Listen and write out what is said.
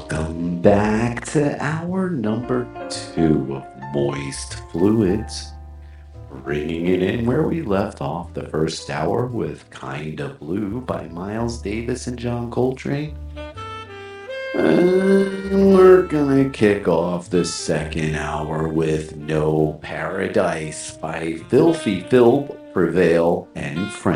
Welcome back to hour number 2 of Moist Fluids. Bringing it in where we left off the first hour with Kinda Blue by Miles Davis and John Coltrane. And we're gonna kick off the second hour with No Paradise by Filthy Phil Prevail and Friends.